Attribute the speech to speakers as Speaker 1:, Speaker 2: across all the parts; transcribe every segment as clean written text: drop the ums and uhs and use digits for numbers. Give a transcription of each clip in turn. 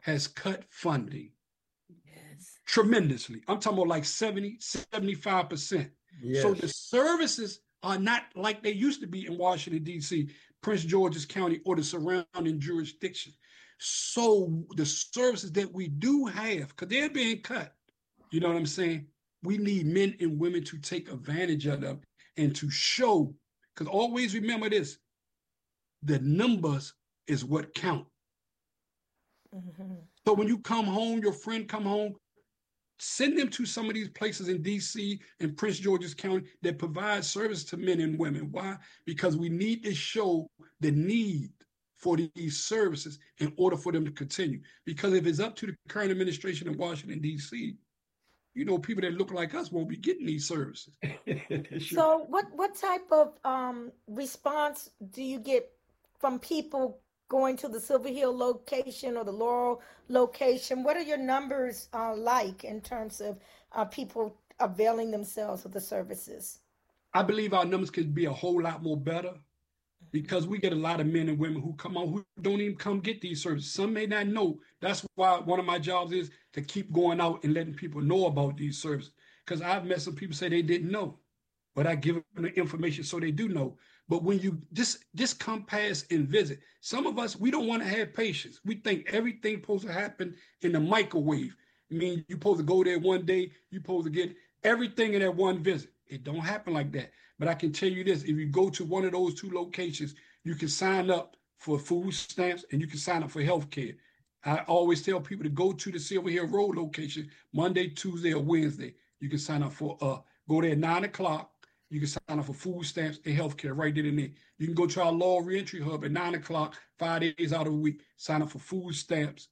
Speaker 1: has cut funding
Speaker 2: Yes.
Speaker 1: tremendously. I'm talking about like 70, 75%. So the
Speaker 3: Yes.
Speaker 1: services are not like they used to be in Washington, D.C., Prince George's County, or the surrounding jurisdiction. So the services that we do have, because they're being cut, you know what I'm saying? We need men and women to take advantage of them and to show, because always remember this, the numbers is what count.
Speaker 2: Mm-hmm.
Speaker 1: So when you come home, your friend come home, send them to some of these places in DC and Prince George's County that provide service to men and women. Why? Because we need to show the need for these services in order for them to continue. Because if it's up to the current administration in Washington, D.C., you know, people that look like us won't be getting these services.
Speaker 3: That's true.
Speaker 2: So what type of response do you get from people going to the Silver Hill location or the Laurel location? What are your numbers like in terms of people availing themselves of the services?
Speaker 1: I believe our numbers could be a whole lot more better because we get a lot of men and women who come on who don't even come get these services. Some may not know. That's why one of my jobs is to keep going out and letting people know about these services. Because I've met some people say they didn't know, but I give them the information so they do know. But when you just come past and visit, some of us we don't want to have patience. We think everything supposed to happen in the microwave. I mean, you supposed to go there one day, you supposed to get everything in that one visit. It don't happen like that. But I can tell you this: if you go to one of those two locations, you can sign up for food stamps and you can sign up for health care. I always tell people to go to the Silver Hill Road location Monday, Tuesday, or Wednesday. You can sign up for go there at 9 o'clock. You can sign up for food stamps and health care right there and there. You can go to our law reentry hub at 9 o'clock, 5 days out of the week, sign up for food stamps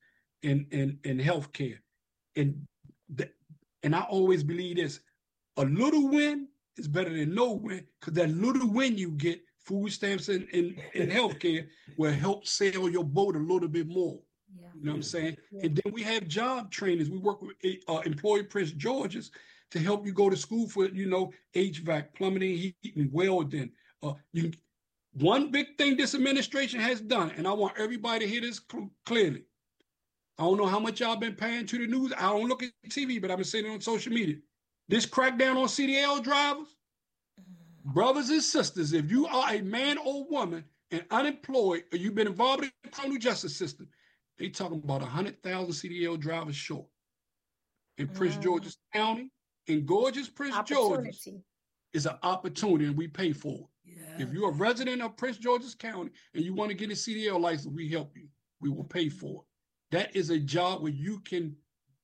Speaker 1: and health care. And the, and I always believe this: a little win is better than no win because that little win you get, food stamps and health care, will help sail your boat a little bit more.
Speaker 2: Yeah.
Speaker 1: You know what I'm saying?
Speaker 2: Yeah.
Speaker 1: And then we have job trainers. We work with Employee Prince George's to help you go to school for, you know, HVAC, plumbing, heating, welding. You One big thing this administration has done, and I want everybody to hear this clearly. I don't know how much y'all been paying to the news. I don't look at TV, but I've been seeing it on social media. This crackdown on CDL drivers, brothers and sisters, if you are a man or woman and unemployed, or you've been involved in the criminal justice system, they talking about 100,000 CDL drivers short. In Prince
Speaker 2: Mm.
Speaker 1: George's County, in gorgeous Prince George's,
Speaker 2: Opportunity.
Speaker 1: is an opportunity and we pay for it.
Speaker 2: Yeah.
Speaker 1: If you're a resident of Prince George's County and you want to get a CDL license, we help you. We will pay for it. That is a job where you can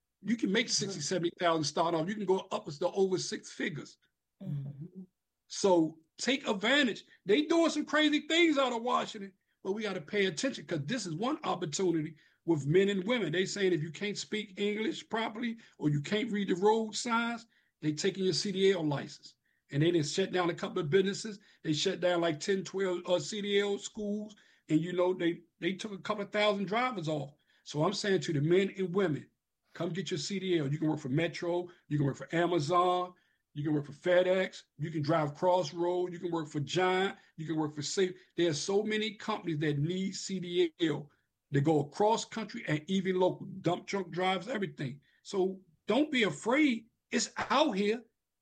Speaker 1: make 60, 70,000 start off. You can go upwards to over six figures.
Speaker 2: Mm-hmm.
Speaker 1: So take advantage. They doing some crazy things out of Washington, but we got to pay attention because this is one opportunity with men and women. They saying if you can't speak English properly or you can't read the road signs, they taking your CDL license. And they didn't shut down a couple of businesses. They shut down like 10, 12 CDL schools. And, you know, they took a couple of thousand drivers off. So I'm saying to the men and women, come get your CDL. You can work for Metro. You can work for Amazon. You can work for FedEx. You can drive Crossroad. You can work for Giant. You can work for Safe. There are so many companies that need CDL. They go across country and even local dump truck drives, everything. So don't be afraid. It's out here.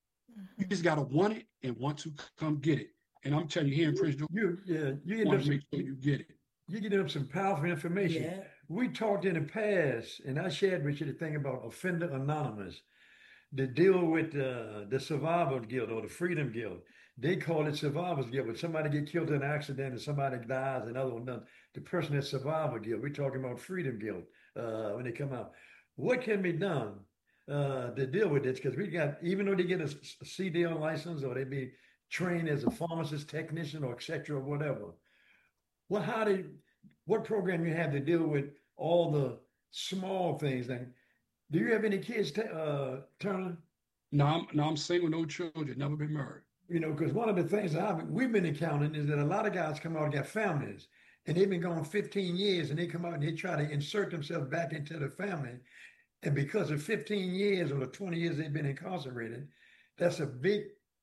Speaker 1: You just gotta want it and want to come get it. And I'm telling you, here in Prince George,
Speaker 3: You
Speaker 1: want to make sure you get it.
Speaker 3: you get up some powerful information.
Speaker 2: Yeah.
Speaker 3: We talked in the past, and I shared with you the thing about Offender Anonymous, the deal with the Survival Guild or the Freedom Guild. They call it Survivors Guild. When somebody get killed in an accident and somebody dies, another one doesn't. The person that's Survival Guild. We're talking about Freedom Guild when they come out. What can be done to deal with this? Because we got, even though they get a CDL license or they be trained as a pharmacist, technician, or et cetera, or whatever. What how do what program you have to deal with all the small things? And do you have any kids, Turner?
Speaker 1: Now I'm single, no children, never been married.
Speaker 3: You know, because one of the things that we've been encountering is that a lot of guys come out and got families, and they've been gone 15 years, and they come out and they try to insert themselves back into the family. And because of 15 years or the 20 years they've been incarcerated, that's a big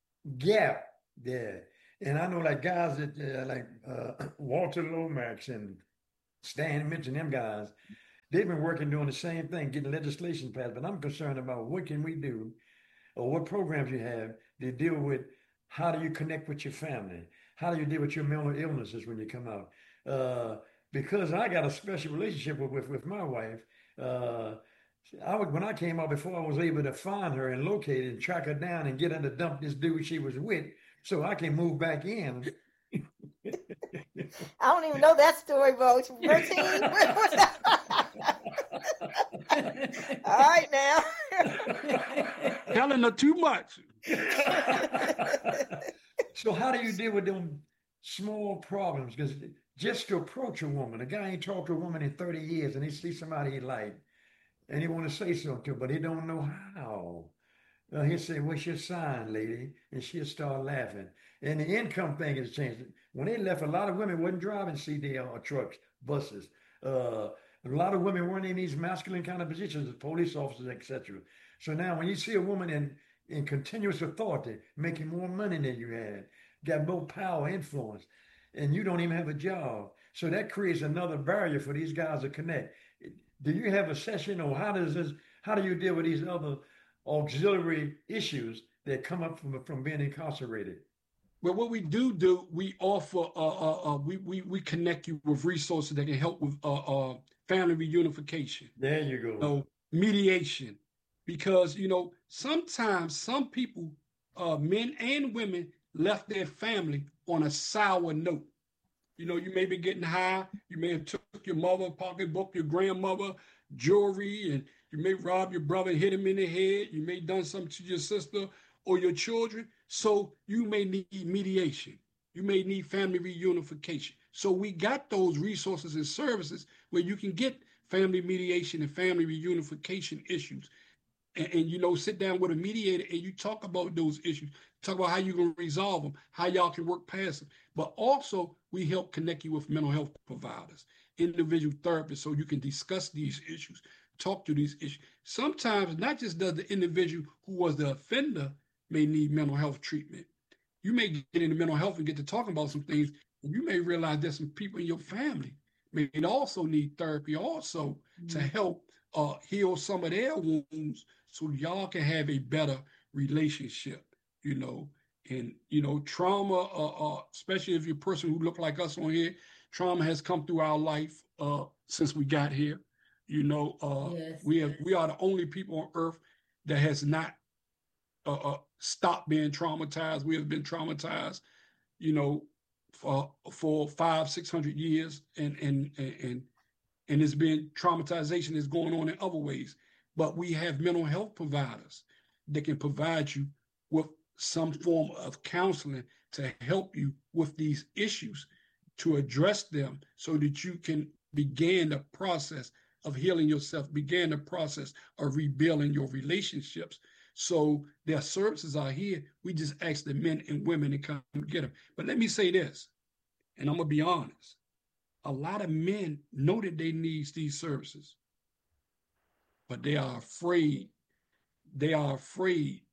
Speaker 3: gap there. And I know like guys that like Walter Lomax and Stan mentioned them guys. They've been working doing the same thing, getting legislation passed. But I'm concerned about what can we do, or what programs you have to deal with how do you connect with your family? How do you deal with your mental illnesses when you come out? Because I got a special relationship with my wife. Uh, when I came out, before I was able to find her and locate and track her down and get her to dump this dude she was with, so I can move back in.
Speaker 2: I don't even know that story, Roach. 13? All right now.
Speaker 1: Telling her too much.
Speaker 3: So how do you deal with them small problems? Because just to approach a woman, a guy ain't talked to a woman in 30 years and he sees somebody he like and he want to say something to her, but he don't know how. He'll say, "What's your sign, lady?" And she'll start laughing. And the income thing has changed. When they left, a lot of women wasn't driving CDL or trucks, buses. A lot of women weren't in these masculine kind of positions as police officers, etc. So now when you see a woman in continuous authority, making more money than you had, got more power, influence, and you don't even have a job. So that creates another barrier for these guys to connect. Do you have a session, or how do you deal with these other auxiliary issues that come up from being incarcerated?
Speaker 1: Well, what we do, we offer, we connect you with resources that can help with family reunification.
Speaker 3: There you go.
Speaker 1: Mediation, because sometimes some people, men and women, left their family on a sour note. You may be getting high. You may have took your mother pocketbook, your grandmother, jewelry, and you may rob your brother and hit him in the head. You may have done something to your sister or your children. So you may need mediation. You may need family reunification. So we got those resources and services where you can get family mediation and family reunification issues. And sit down with a mediator and you talk about those issues, talk about how you're going to resolve them, how y'all can work past them. But also we help connect you with mental health providers, individual therapists, so you can discuss these issues, talk to these issues. Sometimes not just does the individual who was the offender may need mental health treatment. You may get into mental health and get to talking about some things, and you may realize there's some people in your family may also need therapy also to help heal some of their wounds so y'all can have a better relationship, and trauma, especially if you're a person who look like us on here, trauma has come through our life since we got here.
Speaker 4: Yes.
Speaker 1: We are the only people on earth that has not stopped being traumatized. We have been traumatized, for 500-600 years, and it's been traumatization is going on in other ways. But we have mental health providers that can provide you with some form of counseling to help you with these issues, to address them so that you can begin the process of healing yourself, begin the process of rebuilding your relationships. So their services are here. We just ask the men and women to come get them. But let me say this, and I'm going to be honest. A lot of men know that they need these services, but they are afraid. They are afraid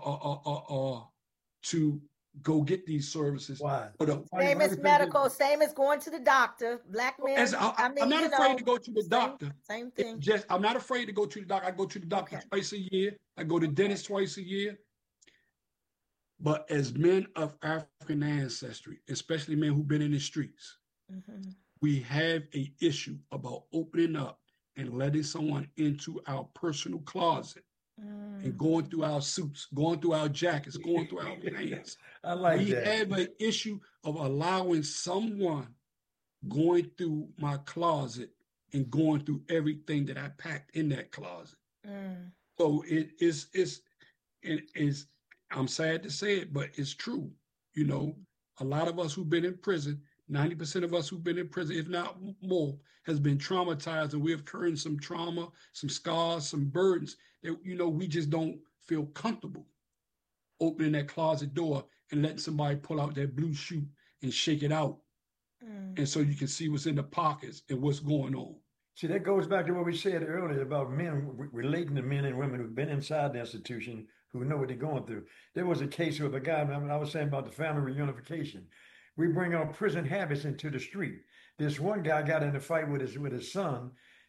Speaker 1: to go get these services.
Speaker 3: Why?
Speaker 2: Same as medical, same as going to the doctor. Black men.
Speaker 1: I'm not afraid to go to the doctor.
Speaker 2: Same thing.
Speaker 1: I'm not afraid to go to the doctor. I go to the doctor twice a year. I go to the dentist twice a year. But as men of African ancestry, especially men who've been in the streets, we have an issue about opening up and letting someone into our personal closet and going through our suits, going through our jackets, going through our pants.
Speaker 3: I like
Speaker 1: we
Speaker 3: that.
Speaker 1: have an issue of allowing someone going through my closet and going through everything that I packed in that closet. So it is, I'm sad to say it, but it's true. A lot of us who've been in prison, 90% of us who've been in prison, if not more, has been traumatized, and we have carried some trauma, some scars, some burdens that, we just don't feel comfortable opening that closet door and letting somebody pull out that blue chute and shake it out. And so you can see what's in the pockets and what's going on.
Speaker 3: See, that goes back to what we said earlier about men relating to men and women who've been inside the institution, who know what they're going through. There was a case with a guy, I was saying about the family reunification. We bring our prison habits into the street. This one guy got in a fight with his son.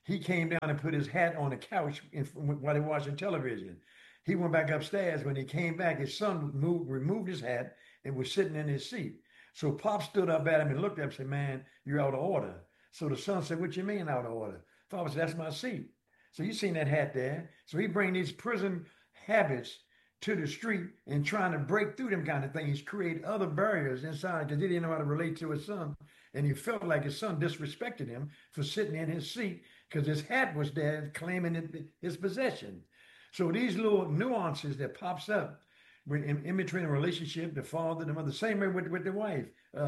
Speaker 3: he came down and put his hat on the couch while they were watching television. He went back upstairs. When he came back, his son removed his hat and was sitting in his seat. So Pop stood up at him and looked at him and said, "Man, you're out of order." So the son said, "What you mean out of order?" Father said, "That's my seat." So you seen that hat there. So he bring these prison habits to the street and trying to break through them kind of things, create other barriers inside because he didn't know how to relate to his son. And he felt like his son disrespected him for sitting in his seat because his hat was there claiming his possession. So these little nuances that pops up when in between a relationship, the father, the mother, same way with the wife,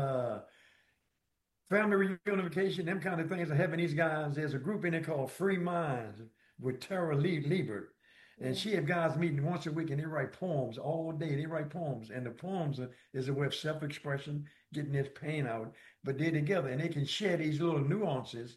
Speaker 3: family reunification, them kind of things are having these guys. There's a group in there called Free Minds with Tara Liebert. And she have guys meeting once a week and they write poems all day. They write poems. And the poems is a way of self-expression, getting this pain out. But they're together and they can share these little nuances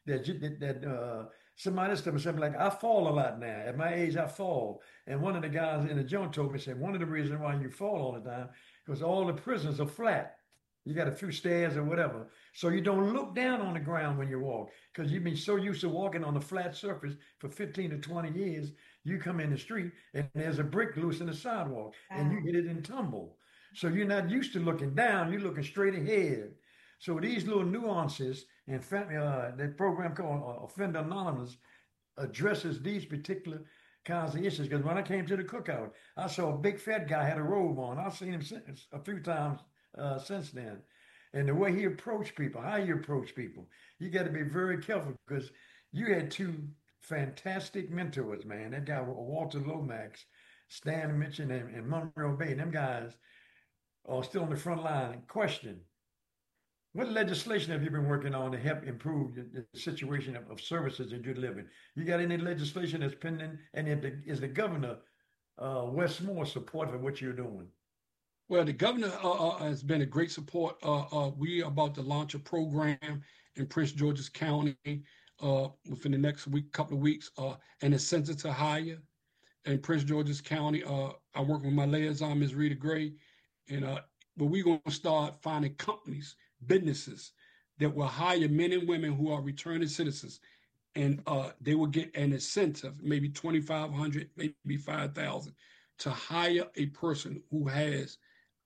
Speaker 3: that somebody something like, I fall a lot now. At my age, I fall. And one of the guys in the joint told me, said, one of the reasons why you fall all the time, because all the prisons are flat. You got a few stairs or whatever. So you don't look down on the ground when you walk because you've been so used to walking on a flat surface for 15 to 20 years. You come in the street and there's a brick loose in the sidewalk and you hit it and tumble. So you're not used to looking down. You're looking straight ahead. So these little nuances and that program called Offender Anonymous addresses these particular kinds of issues. Because when I came to the cookout, I saw a big fat guy had a robe on. I've seen him a few times since then. And the way he approached people, how you approach people, you got to be very careful because you had two fantastic mentors, man. That guy, Walter Lomax, Stan Mitchell, and Monroe Bay, them guys are still on the front line. Question, what legislation have you been working on to help improve the situation of services that you're living? You got any legislation that's pending? And is the governor, Wes Moore, supportive of what you're doing?
Speaker 1: Well, the governor has been a great support. We are about to launch a program in Prince George's County within the next couple of weeks, an incentive to hire in Prince George's County. I'm working with my liaison, Ms. Rita Gray, and but we're going to start finding companies, businesses that will hire men and women who are returning citizens, and they will get an incentive, maybe $2,500, maybe $5,000, to hire a person who has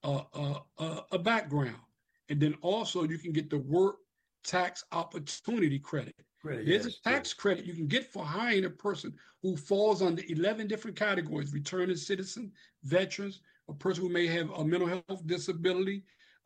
Speaker 1: a background. And then also you can get the work tax opportunity credit. There's a tax credit you can get for hiring a person who falls under 11 different categories: returning citizen, veterans, a person who may have a mental health disability.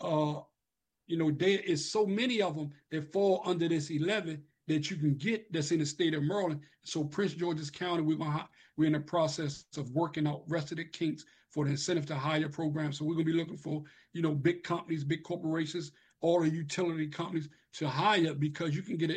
Speaker 1: There is so many of them that fall under this 11 that you can get that's in the state of Maryland. So Prince George's County, we're in the process of working out rest of the kinks for the incentive to hire program. So we're going to be looking for, big companies, big corporations, all the utility companies to hire, because you can get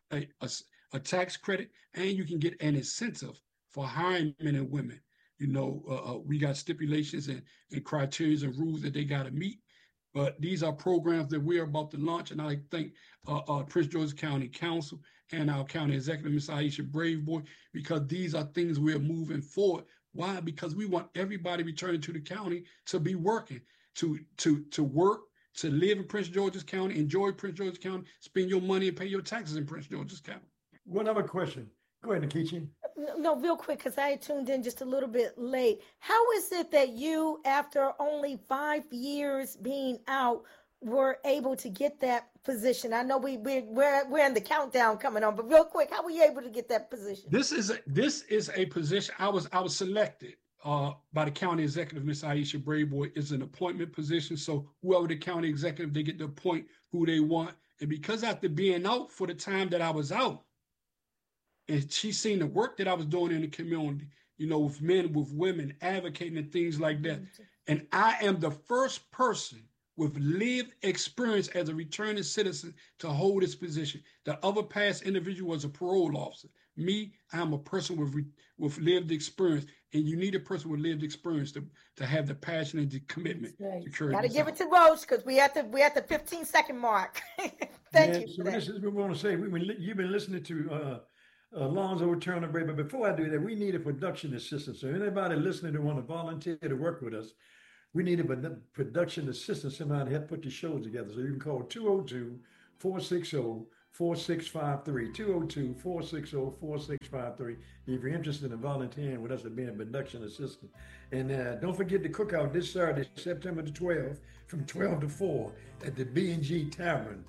Speaker 1: a tax credit and you can get an incentive for hiring men and women. We got stipulations and criteria and rules that they got to meet. But these are programs that we're about to launch, and I thank Prince George's County Council and our county executive, Ms. Aisha Braveboy, because these are things we're moving forward. Why? Because we want everybody returning to the county to be working, to work, to live in Prince George's County, enjoy Prince George's County, spend your money and pay your taxes in Prince George's County.
Speaker 3: One other question. Go ahead, Nkechi.
Speaker 2: No, real quick, because I tuned in just a little bit late. How is it that you, after only 5 years being out, were able to get that position? I know we're in the countdown coming on, but real quick, how were you able to get that position?
Speaker 1: This is a position. I was selected by the county executive, Ms. Aisha Braveboy. It's an appointment position. So whoever the county executive, they get to appoint who they want. And because after being out for the time that I was out, and she's seen the work that I was doing in the community, with men, with women, advocating and things like that. And I am the first person with lived experience as a returning citizen to hold this position. The other past individual was a parole officer. Me, I'm a person with lived experience, and you need a person with lived experience to have the passion and the commitment to carry.
Speaker 2: Got to give it to Roach, because we at the 15-second mark. Thank you.
Speaker 3: So this is what we want to say. You've been listening to Alonzo Turner Bray, but before I do that, we need a production assistant. So anybody listening who want to volunteer to work with us, we need a production assistant, somebody to help put the show together. So you can call 4653, 202-460-4653. If you're interested in volunteering with us to be a production assistant. And don't forget the cookout this Saturday, September the 12th, from 12 to 4 at the B&G Tavern,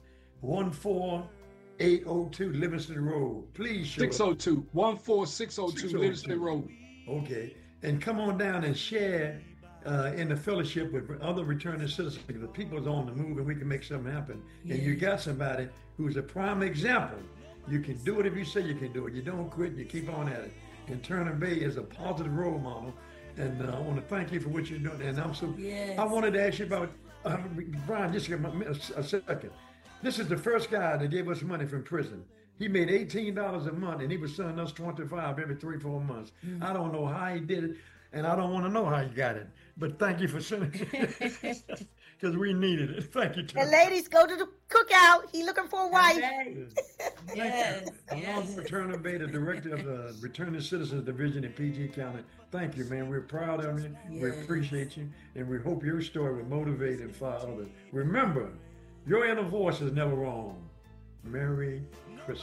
Speaker 3: 14802 Livingston Road. Please show
Speaker 1: 602, 14602 Livingston Road.
Speaker 3: Okay. And come on down and share in the fellowship with other returning citizens. The people's on the move and we can make something happen. Yes. And you got somebody who's a prime example. You can do it if you say you can do it. You don't quit, you keep on at it. And Turner Bay is a positive role model. And I want to thank you for what you're doing. And I'm so, I wanted to ask you about, Brian, just a second. This is the first guy that gave us money from prison. He made $18 a month and he was sending us 25 every 3-4 months. Mm-hmm. I don't know how he did it. And I don't want to know how you got it, but thank you for sending it because we needed it. Thank you, Turner.
Speaker 2: And ladies, go to the cookout. He looking for a wife.
Speaker 3: Yes. Along with Turner Bay, the director of the Returning Citizens Division in PG County. Thank you, man. We're proud of you. Yes. We appreciate you, and we hope your story will motivate and inspire others. Remember, your inner voice is never wrong. Merry